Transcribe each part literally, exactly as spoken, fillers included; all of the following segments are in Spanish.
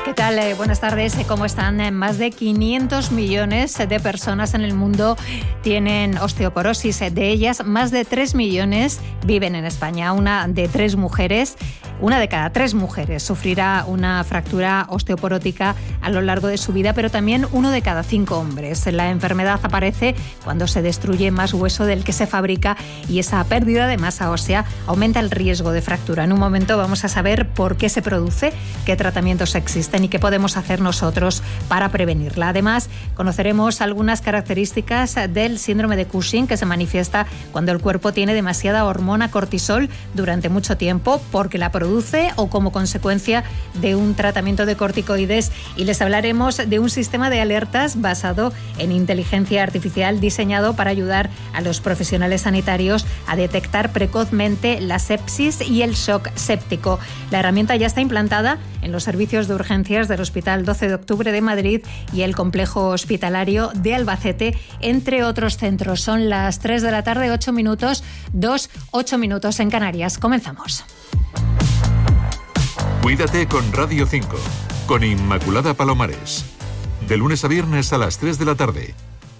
¿Qué tal? Eh, buenas tardes. ¿Cómo están? Eh, más de quinientos millones de personas en el mundo tienen osteoporosis. De ellas, más de tres millones viven en España. Una de tres mujeres, una de cada tres mujeres sufrirá una fractura osteoporótica a lo largo de su vida, pero también uno de cada cinco hombres. La enfermedad aparece cuando se destruye más hueso del que se fabrica y esa pérdida de masa ósea aumenta el riesgo de fractura. En un momento vamos a saber por qué se produce, qué tratamientos existen y qué podemos hacer nosotros para prevenirla. Además, conoceremos algunas características del síndrome de Cushing, que se manifiesta cuando el cuerpo tiene demasiada hormona cortisol durante mucho tiempo porque la produce o como consecuencia de un tratamiento de corticoides, y les hablaremos de un sistema de alertas basado en inteligencia artificial diseñado para ayudar a los profesionales sanitarios a detectar precozmente la sepsis y el shock séptico. La herramienta ya está implantada en los servicios de urgencias del Hospital doce de octubre de Madrid y el Complejo Hospitalario de Albacete, entre otros centros. Son las tres de la tarde, ocho minutos, dos, ocho minutos en Canarias. Comenzamos. Cuídate con Radio cinco, con Inmaculada Palomares. De lunes a viernes a las tres de la tarde.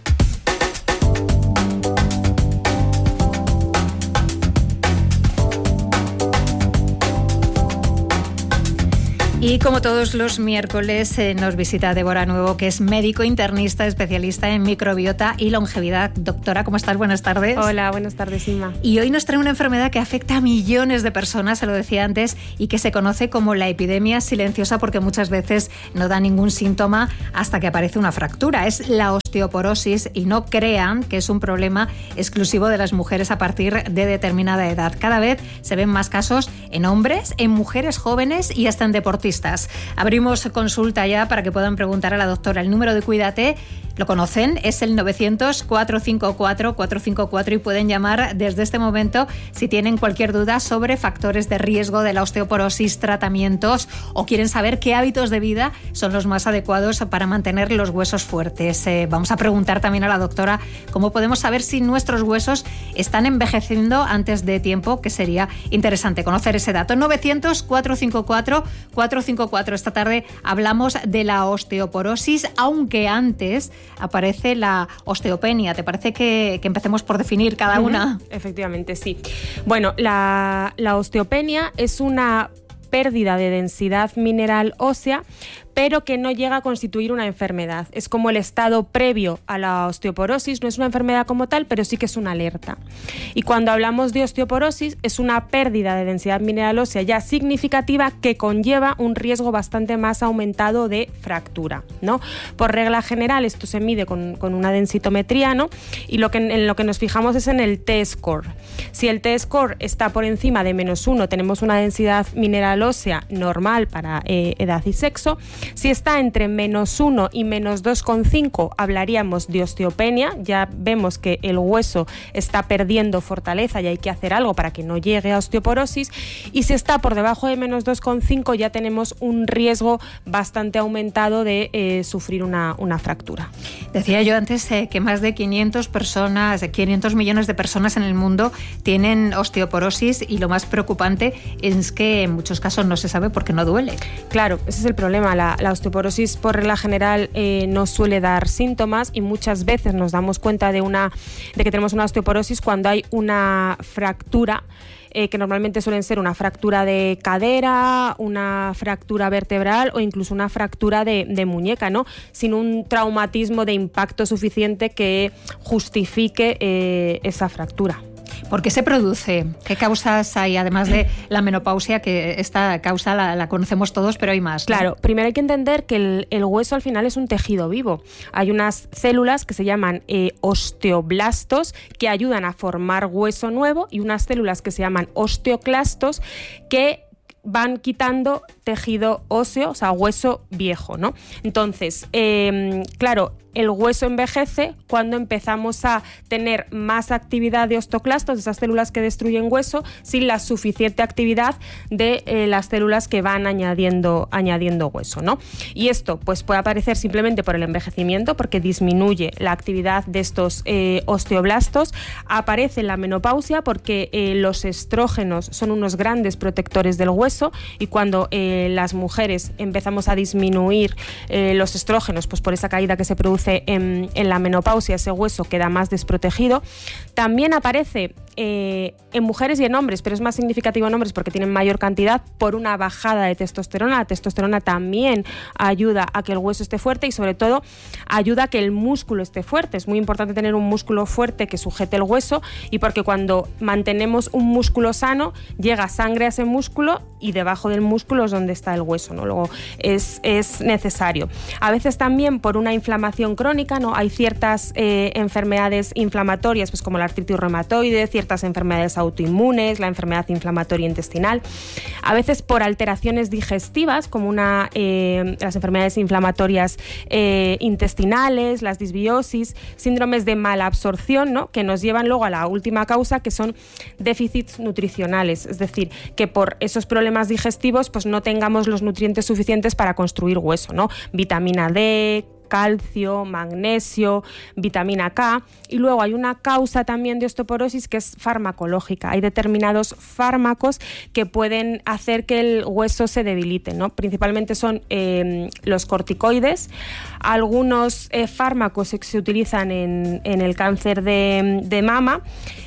Y como todos los miércoles eh, nos visita Débora Nuevo, que es médico internista, especialista en microbiota y longevidad. Doctora, ¿cómo estás? Buenas tardes. Hola, buenas tardes, Inma. Y hoy nos trae una enfermedad que afecta a millones de personas, se lo decía antes, y que se conoce como la epidemia silenciosa porque muchas veces no da ningún síntoma hasta que aparece una fractura. Es la osteoporosis, y no crean que es un problema exclusivo de las mujeres a partir de determinada edad. Cada vez se ven más casos en hombres, en mujeres jóvenes y hasta en deportistas. Abrimos consulta ya para que puedan preguntar a la doctora. El número de Cuídate lo conocen, es el novecientos, cuatrocientos cincuenta y cuatro, cuatrocientos cincuenta y cuatro, y pueden llamar desde este momento si tienen cualquier duda sobre factores de riesgo de la osteoporosis, tratamientos, o quieren saber qué hábitos de vida son los más adecuados para mantener los huesos fuertes. Eh, vamos a preguntar también a la doctora cómo podemos saber si nuestros huesos están envejeciendo antes de tiempo, que sería interesante conocer ese dato. novecientos, cuatrocientos cincuenta y cuatro, cuatrocientos cincuenta y cuatro. Esta tarde hablamos de la osteoporosis, aunque antes aparece la osteopenia. ¿Te parece que, que empecemos por definir cada una? Uh-huh. Efectivamente, sí. Bueno, la, la osteopenia es una pérdida de densidad mineral ósea, pero que no llega a constituir una enfermedad. Es como el estado previo a la osteoporosis, no es una enfermedad como tal, pero sí que es una alerta. Y cuando hablamos de osteoporosis, es una pérdida de densidad mineral ósea ya significativa que conlleva un riesgo bastante más aumentado de fractura, ¿no? Por regla general, esto se mide con, con una densitometría, ¿no? Y lo que, en lo que nos fijamos es en el T-score. Si el T-score está por encima de menos uno, tenemos una densidad mineral ósea normal para eh, edad y sexo. Si está entre menos uno y menos dos coma cinco, hablaríamos de osteopenia. Ya vemos que el hueso está perdiendo fortaleza y hay que hacer algo para que no llegue a osteoporosis. Y si está por debajo de menos dos coma cinco, ya tenemos un riesgo bastante aumentado de eh, sufrir una, una fractura. Decía yo antes eh, que más de quinientas personas, quinientos millones de personas en el mundo tienen osteoporosis, y lo más preocupante es que en muchos casos no se sabe porque no duele. Claro, ese es el problema. La, la osteoporosis por regla general eh, no suele dar síntomas, y muchas veces nos damos cuenta de, una, de que tenemos una osteoporosis cuando hay una fractura, eh, que normalmente suelen ser una fractura de cadera, una fractura vertebral o incluso una fractura de, de muñeca, ¿no? Sin un traumatismo de impacto suficiente que justifique eh, esa fractura. ¿Por qué se produce? ¿Qué causas hay? Además de la menopausia, que esta causa la, la conocemos todos, pero hay más, ¿no? Claro, primero hay que entender que el, el hueso al final es un tejido vivo. Hay unas células que se llaman eh, osteoblastos, que ayudan a formar hueso nuevo, y unas células que se llaman osteoclastos, que van quitando tejido óseo, o sea, hueso viejo, ¿no? Entonces, eh, claro, el hueso envejece cuando empezamos a tener más actividad de osteoclastos, de esas células que destruyen hueso, sin la suficiente actividad de eh, las células que van añadiendo, añadiendo hueso, ¿no? Y esto pues puede aparecer simplemente por el envejecimiento, porque disminuye la actividad de estos eh, osteoblastos. Aparece en la menopausia porque eh, los estrógenos son unos grandes protectores del hueso, y cuando eh, eh, las mujeres empezamos a disminuir eh, los estrógenos, pues por esa caída que se produce en, en la menopausia, ese hueso queda más desprotegido. También aparece eh, en mujeres y en hombres, pero es más significativo en hombres porque tienen mayor cantidad, por una bajada de testosterona. La testosterona también ayuda a que el hueso esté fuerte y sobre todo ayuda a que el músculo esté fuerte. Es muy importante tener un músculo fuerte que sujete el hueso, y porque cuando mantenemos un músculo sano llega sangre a ese músculo y debajo del músculo es donde está el hueso, ¿no? Luego es, es necesario. A veces también por una inflamación crónica, ¿no? Hay ciertas eh, enfermedades inflamatorias, pues como la artritis reumatoide, ciertas enfermedades autoinmunes, la enfermedad inflamatoria intestinal. A veces por alteraciones digestivas, como una, eh, las enfermedades inflamatorias eh, intestinales, las disbiosis, síndromes de mala absorción, ¿no? Que nos llevan luego a la última causa, que son déficits nutricionales, es decir, que por esos problemas digestivos pues no tengamos los nutrientes suficientes para construir hueso, ¿no? Vitamina D, calcio, magnesio, vitamina K. Y luego hay una causa también de osteoporosis que es farmacológica. Hay determinados fármacos que pueden hacer que el hueso se debilite, ¿no? Principalmente son eh, los corticoides. Algunos eh, fármacos que se utilizan en, en el cáncer de, de mama.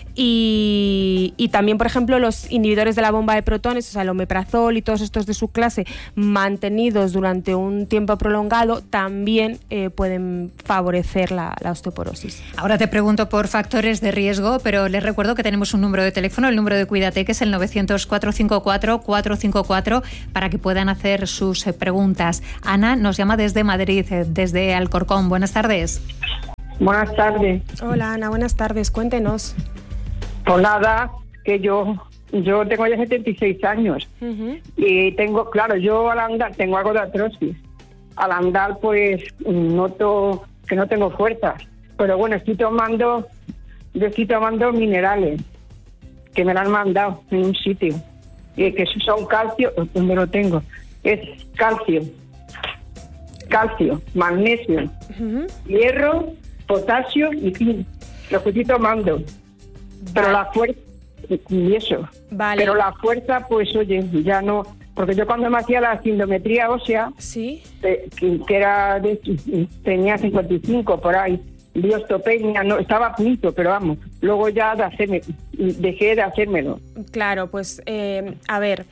Y, y también, por ejemplo, los inhibidores de la bomba de protones, o sea, el omeprazol y todos estos de su clase, mantenidos durante un tiempo prolongado, también eh, pueden favorecer la, la osteoporosis. Ahora te pregunto por factores de riesgo, pero les recuerdo que tenemos un número de teléfono, el número de Cuídate, que es el novecientos, cuatrocientos cincuenta y cuatro, cuatrocientos cincuenta y cuatro, para que puedan hacer sus preguntas. Ana nos llama desde Madrid, desde Alcorcón. Buenas tardes. Buenas tardes. Hola, Ana, buenas tardes. Cuéntenos. Pues nada, que yo yo tengo ya setenta y seis años. Uh-huh. Y tengo, claro, yo al andar tengo algo de artrosis. Al andar pues noto que no tengo fuerza. Pero bueno, estoy tomando, yo estoy tomando minerales que me lo han mandado en un sitio. Y que son calcio, donde lo tengo, es calcio, calcio, magnesio, uh-huh. hierro, potasio y zinc. Lo que estoy tomando. Pero vale. la fuerza, y eso, vale. pero la fuerza, pues oye, ya no, porque yo cuando me hacía la sindometría ósea, ¿sí? que, que era de, tenía cincuenta y cinco por ahí, de osteopenia, no, estaba a punto, pero vamos, luego ya de hacerme, dejé de hacérmelo. Claro, pues eh, a ver...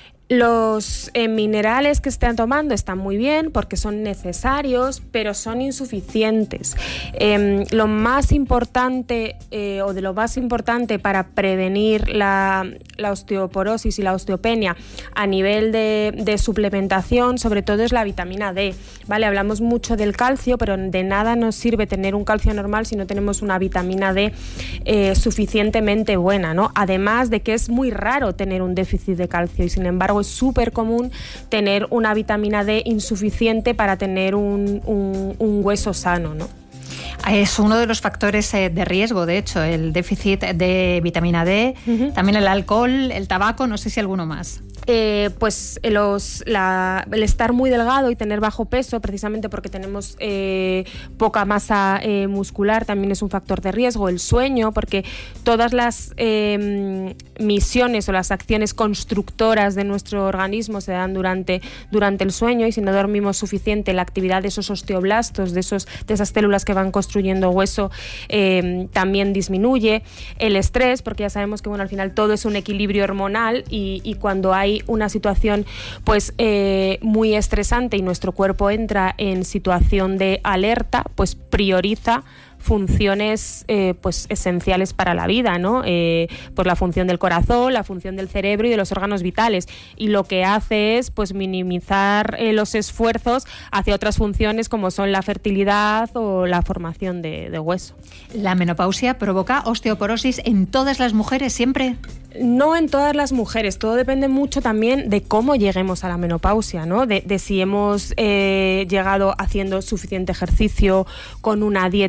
Los eh, minerales que están tomando están muy bien porque son necesarios, pero son insuficientes. Eh, lo más importante eh, o de lo más importante para prevenir la, la osteoporosis y la osteopenia a nivel de, de suplementación, sobre todo, es la vitamina D. Vale, hablamos mucho del calcio, pero de nada nos sirve tener un calcio normal si no tenemos una vitamina D eh, suficientemente buena, ¿no? Además de que es muy raro tener un déficit de calcio y, sin embargo, es súper común tener una vitamina D insuficiente para tener un, un, un hueso sano, ¿no? Es uno de los factores de riesgo, de hecho, el déficit de vitamina D, uh-huh. también el alcohol, el tabaco, no sé si alguno más. Eh, pues los, la, el estar muy delgado y tener bajo peso, precisamente porque tenemos eh, poca masa eh, muscular, también es un factor de riesgo. El sueño, porque todas las eh, misiones o las acciones constructoras de nuestro organismo se dan durante, durante el sueño, y si no dormimos suficiente, la actividad de esos osteoblastos, de, esos, de esas células que van construyendo hueso, eh, también disminuye. El estrés, porque ya sabemos que bueno, al final todo es un equilibrio hormonal, y, y cuando hay una situación pues eh, muy estresante y nuestro cuerpo entra en situación de alerta, pues prioriza funciones eh, pues esenciales para la vida, ¿no? Eh, pues la función del corazón, la función del cerebro y de los órganos vitales, y lo que hace es pues minimizar eh, los esfuerzos hacia otras funciones como son la fertilidad o la formación de, de hueso. ¿La menopausia provoca osteoporosis en todas las mujeres siempre? No en todas las mujeres, todo depende mucho también de cómo lleguemos a la menopausia, ¿no? De, de si hemos eh, llegado haciendo suficiente ejercicio, con una dieta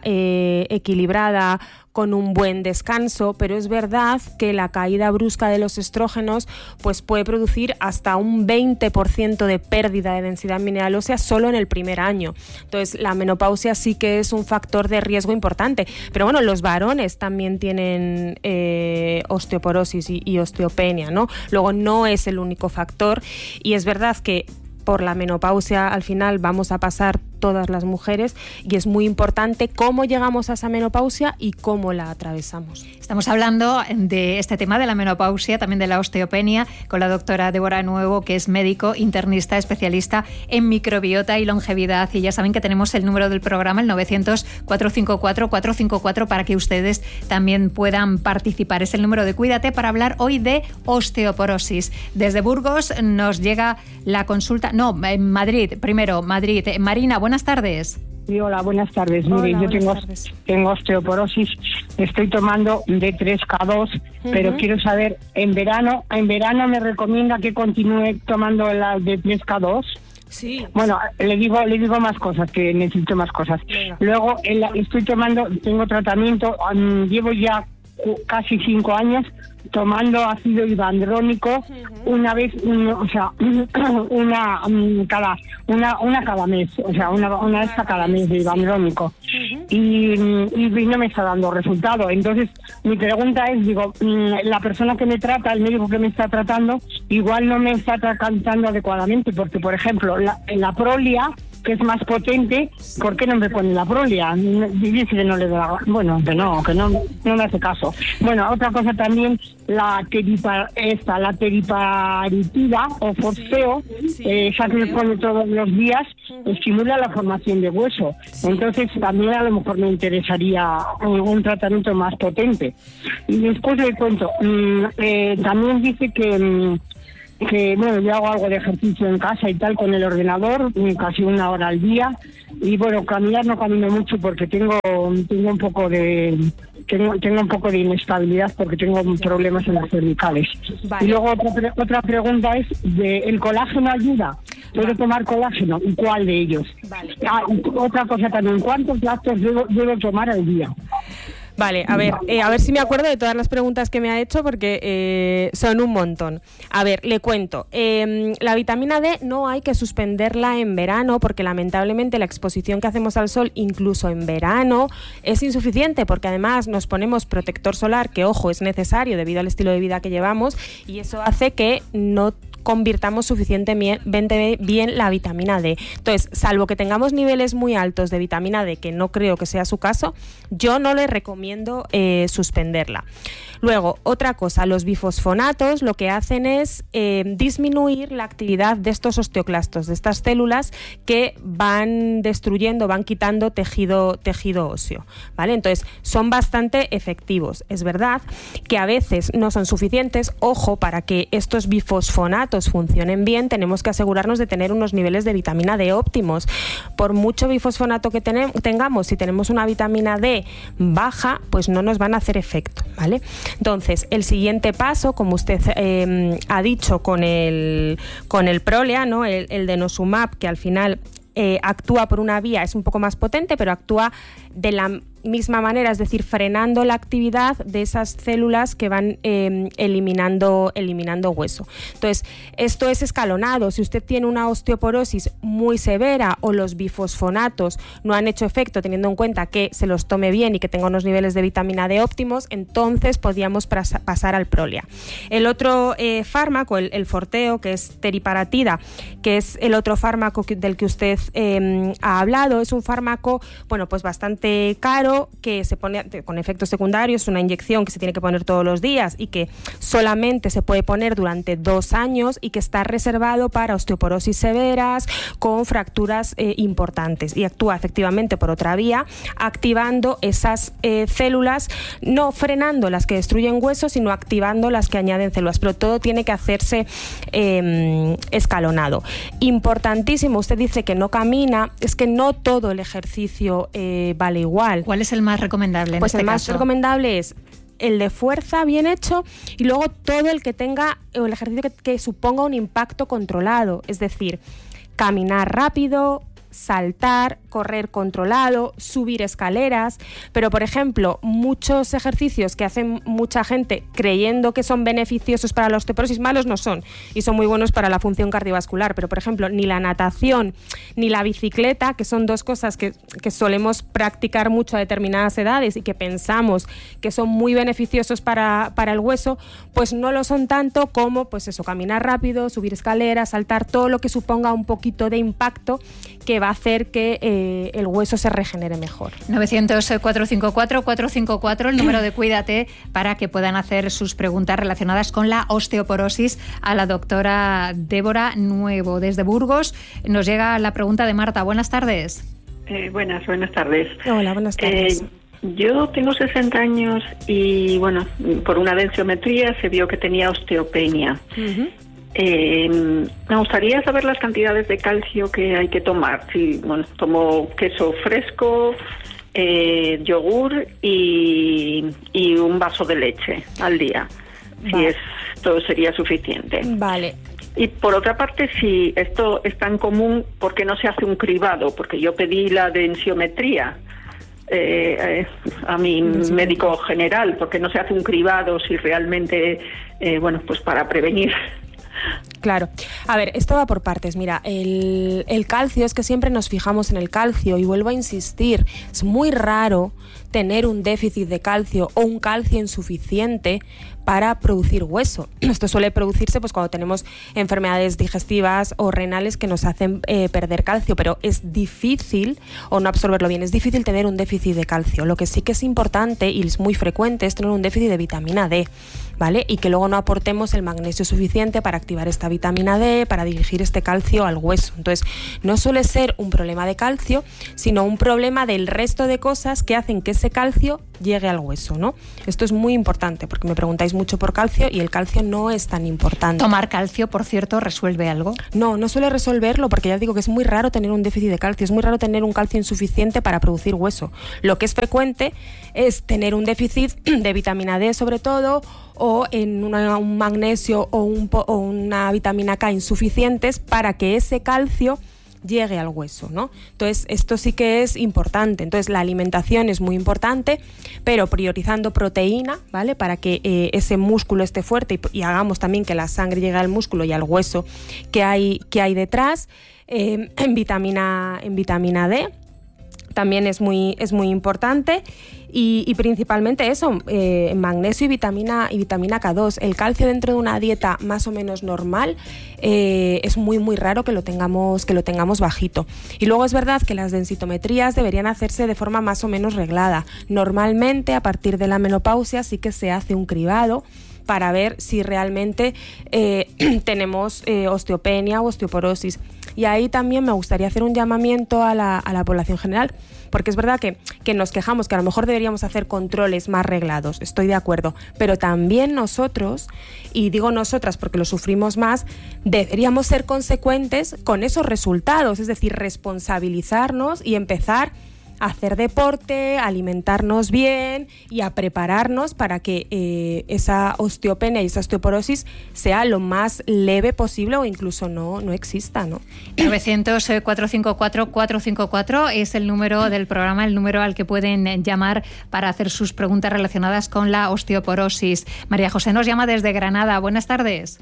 eh, equilibrada, con un buen descanso, pero es verdad que la caída brusca de los estrógenos pues puede producir hasta un veinte por ciento de pérdida de densidad mineral ósea solo en el primer año. Entonces, la menopausia sí que es un factor de riesgo importante. Pero bueno, los varones también tienen eh, osteoporosis y, y osteopenia, ¿no? Luego, no es el único factor, y es verdad que por la menopausia al final vamos a pasar todas las mujeres, y es muy importante cómo llegamos a esa menopausia y cómo la atravesamos. Estamos hablando de este tema de la menopausia, también de la osteopenia, con la doctora Débora Nuevo, que es médico, internista, especialista en microbiota y longevidad. Y ya saben que tenemos el número del programa, el novecientos, cuatrocientos cincuenta y cuatro, cuatrocientos cincuenta y cuatro, para que ustedes también puedan participar. Es el número de Cuídate, para hablar hoy de osteoporosis. Desde Burgos nos llega la consulta, no, en Madrid, primero, Madrid. Marina, buenas tardes. Sí, hola, buenas tardes. Hola, Mire, yo tengo, tardes. tengo osteoporosis, estoy tomando D tres K dos, uh-huh. pero quiero saber, en verano, en verano me recomienda que continúe tomando la D tres K dos. Sí. Bueno, le digo, le digo más cosas, que necesito más cosas. Venga. Luego, en la, estoy tomando, tengo tratamiento, um, llevo ya casi cinco años tomando ácido hibandrónico, uh-huh. una vez, un, o sea, una um, cada una una cada mes, o sea, una una esta cada mes de hibandrónico, uh-huh. y, y no me está dando resultado. Entonces, mi pregunta es, digo, la persona que me trata, el médico que me está tratando, igual no me está tratando adecuadamente, porque, por ejemplo, la, la Prolia, que es más potente, ¿por qué no me pone la Prolia? Dice que no le da, bueno, que no, que no, no me hace caso. Bueno, otra cosa también, la teripa, esta, la teriparitida o fosfeo, sí, sí, eh, esa que me pone todos los días, estimula la formación de hueso. Sí. Entonces también a lo mejor me interesaría un, un tratamiento más potente. Y después le cuento, mmm, eh, también dice que mmm, que bueno, yo hago algo de ejercicio en casa y tal con el ordenador, casi una hora al día, y bueno, caminar no camino mucho porque tengo tengo un poco de tengo, tengo un poco de inestabilidad porque tengo problemas en las cervicales. Vale. Y luego otra pre- otra pregunta es, de ¿el colágeno ayuda? ¿Puedo tomar colágeno? ¿Y cuál de ellos? Vale. Ah, y otra cosa también, ¿cuántos lácteos debo, debo tomar al día? Vale, a ver, eh, a ver si me acuerdo de todas las preguntas que me ha hecho, porque eh, son un montón. A ver, le cuento. Eh, la vitamina D no hay que suspenderla en verano, porque lamentablemente la exposición que hacemos al sol, incluso en verano, es insuficiente, porque además nos ponemos protector solar, que ojo, es necesario debido al estilo de vida que llevamos, y eso hace que no convirtamos suficientemente bien la vitamina D. Entonces, salvo que tengamos niveles muy altos de vitamina D, que no creo que sea su caso, yo no le recomiendo eh, suspenderla. Luego, otra cosa, los bifosfonatos lo que hacen es eh, disminuir la actividad de estos osteoclastos, de estas células que van destruyendo, van quitando tejido, tejido óseo, ¿vale? Entonces, son bastante efectivos. Es verdad que a veces no son suficientes. Ojo, para que estos bifosfonatos funcionen bien, tenemos que asegurarnos de tener unos niveles de vitamina D óptimos. Por mucho bifosfonato que ten- tengamos, si tenemos una vitamina D baja, pues no nos van a hacer efecto, ¿vale? Entonces, el siguiente paso, como usted eh, ha dicho con el, con el Prolia, ¿no? el, el denosumab, que al final eh, actúa por una vía, es un poco más potente, pero actúa de la misma manera, es decir, frenando la actividad de esas células que van eh, eliminando, eliminando hueso. Entonces, esto es escalonado. Si usted tiene una osteoporosis muy severa o los bifosfonatos no han hecho efecto, teniendo en cuenta que se los tome bien y que tenga unos niveles de vitamina D óptimos, entonces podríamos pras- pasar al Prolia. El otro eh, fármaco, el, el Forteo, que es teriparatida, que es el otro fármaco que, del que usted eh, ha hablado, es un fármaco, bueno, pues bastante caro, que se pone con efectos secundarios, una inyección que se tiene que poner todos los días y que solamente se puede poner durante dos años y que está reservado para osteoporosis severas con fracturas eh, importantes, y actúa efectivamente por otra vía, activando esas eh, células, no frenando las que destruyen huesos, sino activando las que añaden células, pero todo tiene que hacerse eh, escalonado. Importantísimo, usted dice que no camina, es que no todo el ejercicio eh, vale igual. ¿Cuál es el más recomendable en Pues este el más caso? recomendable es el de fuerza bien hecho, y luego todo el que tenga, o el ejercicio que, que suponga un impacto controlado, es decir, caminar rápido, saltar, correr controlado, subir escaleras, pero por ejemplo, muchos ejercicios que hacen mucha gente creyendo que son beneficiosos para la osteoporosis, malos no son y son muy buenos para la función cardiovascular, pero por ejemplo, ni la natación ni la bicicleta, que son dos cosas que, que solemos practicar mucho a determinadas edades y que pensamos que son muy beneficiosos para, para el hueso, pues no lo son tanto como pues eso, caminar rápido, subir escaleras, saltar, todo lo que suponga un poquito de impacto que va a hacer que eh, el hueso se regenere mejor. novecientos cuatro cinco cuatro cuatro cinco cuatro, el número de Cuídate, para que puedan hacer sus preguntas relacionadas con la osteoporosis a la doctora Débora Nuevo. Desde Burgos nos llega la pregunta de Marta. Buenas tardes. Eh, buenas, buenas tardes. Hola, buenas tardes. Eh, yo tengo sesenta años y, bueno, por una densitometría se vio que tenía osteopenia. Uh-huh. Eh, me gustaría saber las cantidades de calcio que hay que tomar. Si, bueno, tomo queso fresco, eh, yogur y, y un vaso de leche al día. Vale. Si esto sería suficiente. Vale. Y por otra parte, si esto es tan común, ¿por qué no se hace un cribado? Porque yo pedí la densiometría eh, eh, a mi médico general, porque no se hace un cribado si realmente, eh, bueno, pues para prevenir. Claro. A ver, esto va por partes. Mira, el, el calcio, es que siempre nos fijamos en el calcio y vuelvo a insistir, es muy raro tener un déficit de calcio o un calcio insuficiente para producir hueso. Esto suele producirse pues cuando tenemos enfermedades digestivas o renales que nos hacen eh, perder calcio, pero es difícil, o no absorberlo bien, es difícil tener un déficit de calcio. Lo que sí que es importante y es muy frecuente es tener un déficit de vitamina D, ¿vale? Y que luego no aportemos el magnesio suficiente para activar esta vitamina D, para dirigir este calcio al hueso. Entonces, no suele ser un problema de calcio, sino un problema del resto de cosas que hacen que ese calcio llegue al hueso, ¿no? Esto es muy importante porque me preguntáis mucho por calcio y el calcio no es tan importante. ¿Tomar calcio, por cierto, resuelve algo? No, no suele resolverlo porque ya digo que es muy raro tener un déficit de calcio, es muy raro tener un calcio insuficiente para producir hueso. Lo que es frecuente es tener un déficit de vitamina D sobre todo, o en una, un magnesio o, un, o una vitamina K insuficientes para que ese calcio llegue al hueso, ¿no? Entonces, esto sí que es importante. Entonces, la alimentación es muy importante, pero priorizando proteína, ¿vale? Para que eh, ese músculo esté fuerte y, y hagamos también que la sangre llegue al músculo y al hueso que hay, que hay detrás. Eh, en vitamina, en vitamina D también es muy, es muy importante. Y, y principalmente eso, eh, magnesio y vitamina, y vitamina K dos. El calcio dentro de una dieta más o menos normal eh, es muy muy raro que lo tengamos que lo tengamos bajito. Y luego es verdad que las densitometrías deberían hacerse de forma más o menos reglada. Normalmente a partir de la menopausia sí que se hace un cribado para ver si realmente eh, tenemos eh, osteopenia o osteoporosis. Y ahí también me gustaría hacer un llamamiento a la, a la población general, porque es verdad que, que nos quejamos que a lo mejor deberíamos hacer controles más reglados, estoy de acuerdo, pero también nosotros, y digo nosotras porque lo sufrimos más, deberíamos ser consecuentes con esos resultados, es decir, responsabilizarnos y empezar a hacer deporte, a alimentarnos bien y a prepararnos para que eh, esa osteopenia y esa osteoporosis sea lo más leve posible o incluso no, no exista, ¿no? novecientos cuatro cinco cuatro cuatro cinco cuatro es el número del programa, el número al que pueden llamar para hacer sus preguntas relacionadas con la osteoporosis. María José nos llama desde Granada. Buenas tardes.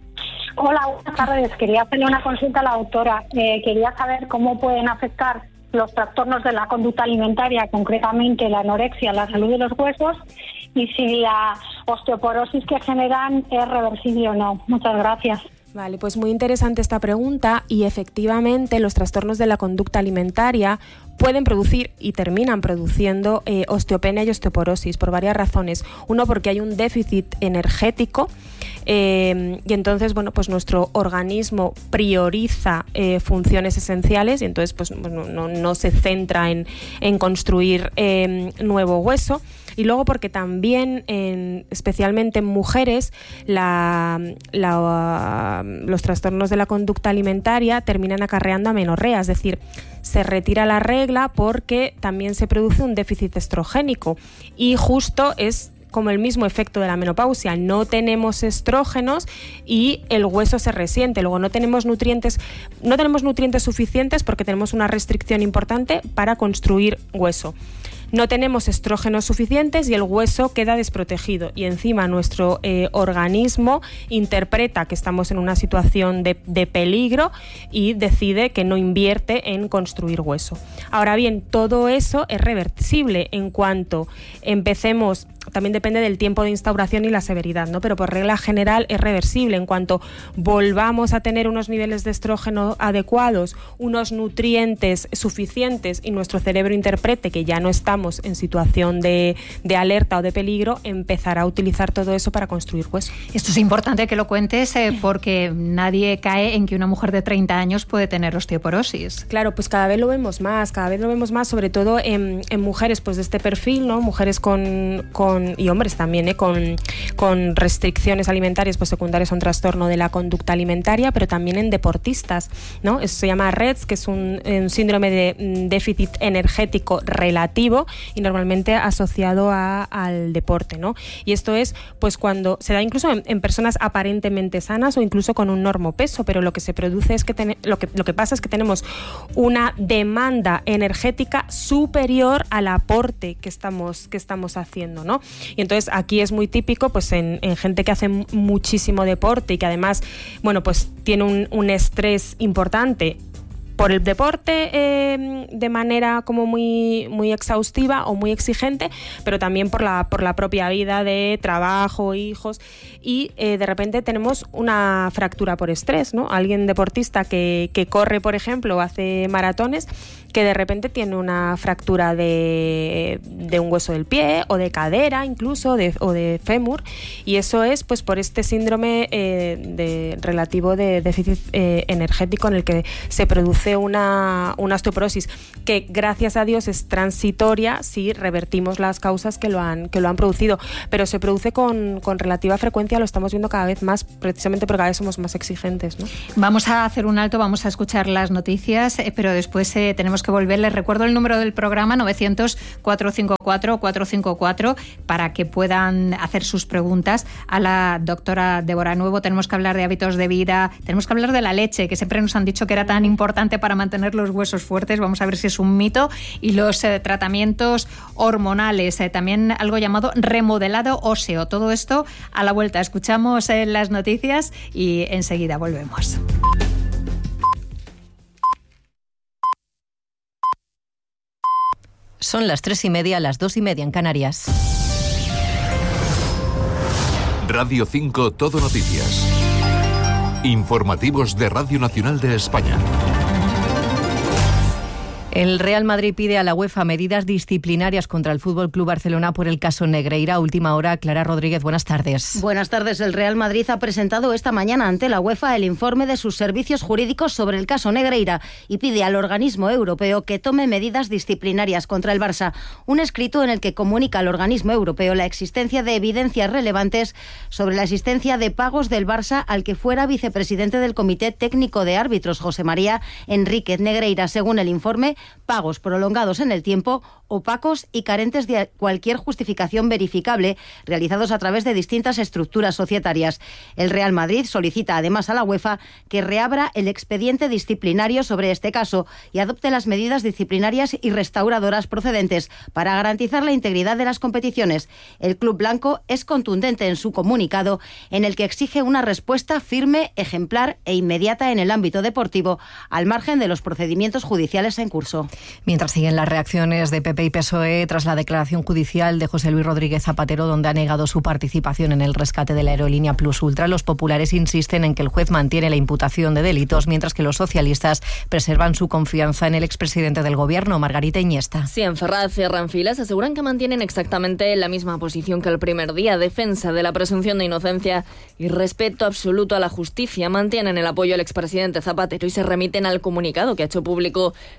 Hola, buenas tardes. Quería hacerle una consulta a la doctora. Eh, quería saber cómo pueden afectar los trastornos de la conducta alimentaria, concretamente la anorexia, la salud de los huesos, y si la osteoporosis que generan es reversible o no. Muchas gracias. Vale, pues muy interesante esta pregunta y efectivamente los trastornos de la conducta alimentaria pueden producir y terminan produciendo eh, osteopenia y osteoporosis por varias razones. Uno, porque hay un déficit energético eh, y entonces, bueno, pues nuestro organismo prioriza eh, funciones esenciales y entonces pues no, no, no se centra en, en construir eh, nuevo hueso. Y luego porque también, en, especialmente en mujeres, la, la, los trastornos de la conducta alimentaria terminan acarreando amenorrea, es decir, se retira la regla porque también se produce un déficit estrogénico y justo es como el mismo efecto de la menopausia. No tenemos estrógenos y el hueso se resiente. Luego no tenemos nutrientes, no tenemos nutrientes suficientes porque tenemos una restricción importante para construir hueso. No tenemos estrógenos suficientes y el hueso queda desprotegido, y encima nuestro eh, organismo interpreta que estamos en una situación de, de peligro y decide que no invierte en construir hueso. Ahora bien, todo eso es reversible en cuanto empecemos. También depende del tiempo de instauración y la severidad, ¿no? Pero por regla general es reversible. En cuanto volvamos a tener unos niveles de estrógeno adecuados, unos nutrientes suficientes y nuestro cerebro interprete que ya no estamos en situación de, de alerta o de peligro, empezará a utilizar todo eso para construir hueso. Esto es importante que lo cuentes eh, porque nadie cae en que una mujer de treinta años puede tener osteoporosis. Claro, pues cada vez lo vemos más, cada vez lo vemos más, sobre todo en, en mujeres pues de este perfil, ¿no? Mujeres con, con y hombres también, ¿eh? con, con restricciones alimentarias pues secundarias a un trastorno de la conducta alimentaria, pero también en deportistas, ¿no? Eso se llama R E D S, que es un, un síndrome de déficit energético relativo y normalmente asociado a, al deporte, ¿no? Y esto es pues cuando se da incluso en, en personas aparentemente sanas o incluso con un normopeso, pero lo que se produce es que ten, lo que lo que pasa es que tenemos una demanda energética superior al aporte que estamos que estamos haciendo, ¿no? Y entonces aquí es muy típico pues en, en gente que hace muchísimo deporte y que además, bueno, pues tiene un, un estrés importante por el deporte eh, de manera como muy, muy exhaustiva o muy exigente, pero también por la, por la propia vida de trabajo, hijos, y eh, de repente tenemos una fractura por estrés, ¿no? Alguien deportista que, que corre, por ejemplo, o hace maratones, que de repente tiene una fractura de, de un hueso del pie o de cadera incluso de, o de fémur, y eso es pues por este síndrome eh, de, relativo de déficit eh, energético en el que se produce una, una osteoporosis que gracias a Dios es transitoria si revertimos las causas que lo han, que lo han producido, pero se produce con, con relativa frecuencia, lo estamos viendo cada vez más precisamente porque cada vez somos más exigentes, ¿no? Vamos a hacer un alto, vamos a escuchar las noticias, eh, pero después eh, tenemos que volver. Les recuerdo el número del programa novecientos, cuatrocientos cincuenta y cuatro, cuatrocientos cincuenta y cuatro para que puedan hacer sus preguntas a la doctora Débora Nuevo. Tenemos que hablar de hábitos de vida, tenemos que hablar de la leche, que siempre nos han dicho que era tan importante para mantener los huesos fuertes. Vamos a ver si es un mito. Y los eh, tratamientos hormonales, eh, también algo llamado remodelado óseo. Todo esto a la vuelta. Escuchamos eh, las noticias y enseguida volvemos. Son las tres y media, las dos y media en Canarias. Radio cinco Todo Noticias. Informativos de Radio Nacional de España. El Real Madrid pide a la UEFA medidas disciplinarias contra el F C Barcelona por el caso Negreira. Última hora, Clara Rodríguez, buenas tardes. Buenas tardes. El Real Madrid ha presentado esta mañana ante la UEFA el informe de sus servicios jurídicos sobre el caso Negreira y pide al organismo europeo que tome medidas disciplinarias contra el Barça. Un escrito en el que comunica al organismo europeo la existencia de evidencias relevantes sobre la existencia de pagos del Barça al que fuera vicepresidente del Comité Técnico de Árbitros, José María Enríquez Negreira. Según el informe, pagos prolongados en el tiempo, opacos y carentes de cualquier justificación verificable, realizados a través de distintas estructuras societarias. El Real Madrid solicita además a la UEFA que reabra el expediente disciplinario sobre este caso y adopte las medidas disciplinarias y restauradoras procedentes para garantizar la integridad de las competiciones. El club blanco es contundente en su comunicado, en el que exige una respuesta firme, ejemplar e inmediata en el ámbito deportivo, al margen de los procedimientos judiciales en curso. Mientras siguen las reacciones de P P y P S O E tras la declaración judicial de José Luis Rodríguez Zapatero, donde ha negado su participación en el rescate de la aerolínea Plus Ultra, los populares insisten en que el juez mantiene la imputación de delitos, mientras que los socialistas preservan su confianza en el expresidente del Gobierno, Margarita Iniesta. Sí, en Ferraz cierran filas, aseguran que mantienen exactamente la misma posición que el primer día, defensa de la presunción de inocencia y respeto absoluto a la justicia. Mantienen el apoyo al expresidente Zapatero y se remiten al comunicado que ha hecho público tras su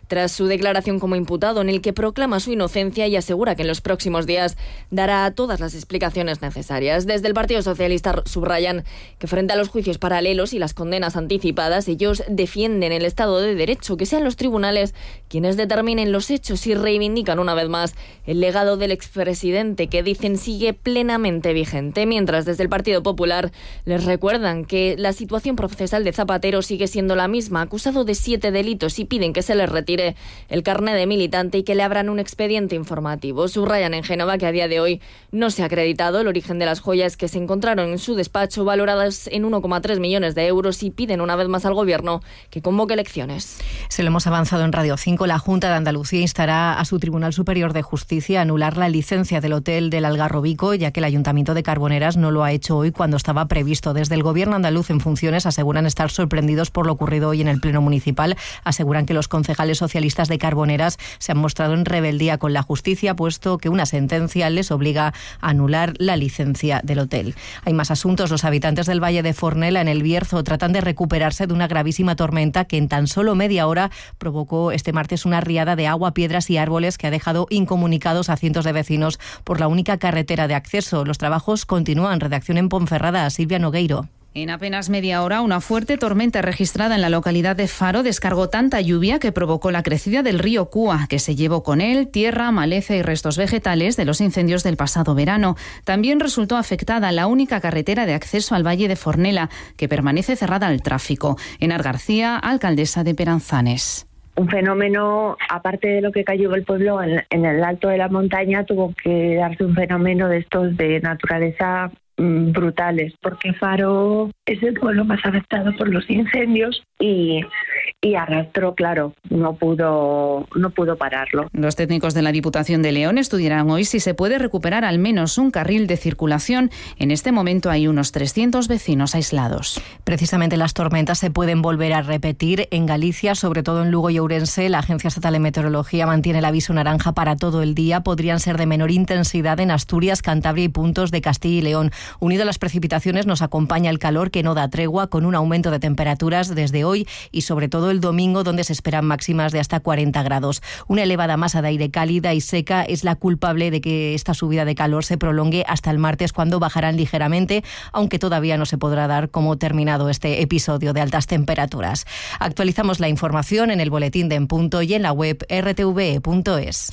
su declaración como imputado, en el que proclama su inocencia y asegura que en los próximos días dará todas las explicaciones necesarias. Desde el Partido Socialista subrayan que frente a los juicios paralelos y las condenas anticipadas, ellos defienden el Estado de Derecho, que sean los tribunales quienes determinen los hechos, y reivindican una vez más el legado del expresidente, que dicen sigue plenamente vigente, mientras desde el Partido Popular les recuerdan que la situación procesal de Zapatero sigue siendo la misma, acusado de siete delitos, y piden que se le retire el carné de militante y que le abran un expediente informativo. Subrayan en Génova que a día de hoy no se ha acreditado el origen de las joyas que se encontraron en su despacho, valoradas en uno coma tres millones de euros, y piden una vez más al Gobierno que convoque elecciones. Se lo hemos avanzado en Radio cinco. La Junta de Andalucía instará a su Tribunal Superior de Justicia a anular la licencia del Hotel del Algarrobico, ya que el Ayuntamiento de Carboneras no lo ha hecho hoy cuando estaba previsto. Desde el Gobierno andaluz en funciones aseguran estar sorprendidos por lo ocurrido hoy en el Pleno Municipal. Aseguran que los concejales socialistas de Carboneras se han mostrado en rebeldía con la justicia, puesto que una sentencia les obliga a anular la licencia del hotel. Hay más asuntos. Los habitantes del Valle de Fornela, en el Bierzo, tratan de recuperarse de una gravísima tormenta que en tan solo media hora provocó este martes una riada de agua, piedras y árboles que ha dejado incomunicados a cientos de vecinos por la única carretera de acceso. Los trabajos continúan. Redacción en Ponferrada, Silvia Nogueiro. En apenas media hora, una fuerte tormenta registrada en la localidad de Faro descargó tanta lluvia que provocó la crecida del río Cúa, que se llevó con él tierra, maleza y restos vegetales de los incendios del pasado verano. También resultó afectada la única carretera de acceso al Valle de Fornela, que permanece cerrada al tráfico. Enar García, alcaldesa de Peranzanes. Un fenómeno, aparte de lo que cayó el pueblo, en, en el alto de la montaña tuvo que darse un fenómeno de estos de naturaleza mmm, brutales, porque Faro es el pueblo más afectado por los incendios y, y arrastró, claro, no pudo, no pudo pararlo. Los técnicos de la Diputación de León estudiarán hoy si se puede recuperar al menos un carril de circulación. En este momento hay unos trescientos vecinos aislados. Precisamente las tormentas se pueden volver a repetir en Galicia, sobre todo en Lugo y Ourense. La Agencia Estatal de Meteorología mantiene el aviso naranja para todo el día. Podrían ser de menor intensidad en Asturias, Cantabria y puntos de Castilla y León. Unido a las precipitaciones nos acompaña el calor, que no da tregua, con un aumento de temperaturas desde hoy y sobre todo el domingo, donde se esperan máximas de hasta cuarenta grados. Una elevada masa de aire cálida y seca es la culpable de que esta subida de calor se prolongue hasta el martes, cuando bajarán ligeramente, aunque todavía no se podrá dar como terminado este episodio de altas temperaturas. Actualizamos la información en el boletín de En Punto y en la web r t v punto es.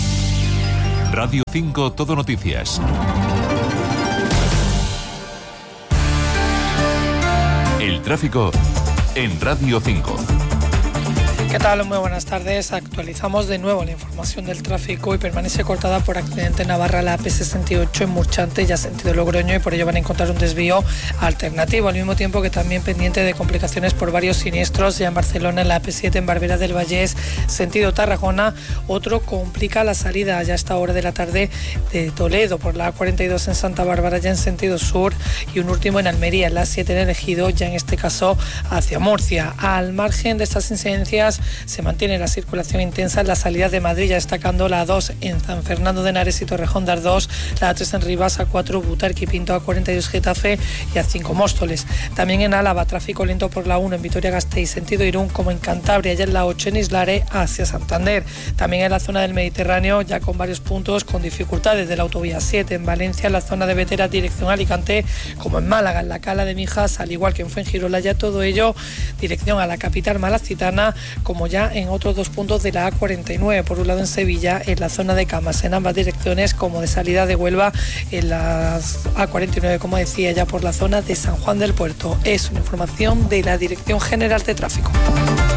Radio cinco Todo Noticias. El tráfico en Radio cinco. ¿Qué tal? Muy buenas tardes. Actualizamos de nuevo la información del tráfico y permanece cortada por accidente en Navarra la A P sesenta y ocho en Murchante, ya sentido Logroño, y por ello van a encontrar un desvío alternativo, al mismo tiempo que también pendiente de complicaciones por varios siniestros ya en Barcelona, en la A P siete en Barberá del Vallés, sentido Tarragona. Otro complica la salida ya a esta hora de la tarde de Toledo por la A cuarenta y dos en Santa Bárbara, ya en sentido sur, y un último en Almería, en la A siete en El Ejido, ya en este caso hacia Murcia. Al margen de estas incidencias, se mantiene la circulación intensa en la salida de Madrid, ya destacando la A dos en San Fernando de Henares y Torrejón de Ardoz, la A tres en Rivas, A cuatro Butarque y Pinto, A cuarenta y dos Getafe y A cinco Móstoles. También en Álava, tráfico lento por la uno en Vitoria-Gasteiz, sentido Irún, como en Cantabria, ya en la ocho en Islare hacia Santander. También en la zona del Mediterráneo, ya con varios puntos con dificultades de la autovía siete en Valencia, en la zona de Vetera, dirección Alicante, como en Málaga, en la Cala de Mijas, al igual que en Fuengirola, ya todo ello dirección a la capital malacitana, como ya en otros dos puntos de la A cuarenta y nueve, por un lado en Sevilla, en la zona de Camas, en ambas direcciones, como de salida de Huelva, en la A cuarenta y nueve, como decía, ya por la zona de San Juan del Puerto. Es una información de la Dirección General de Tráfico.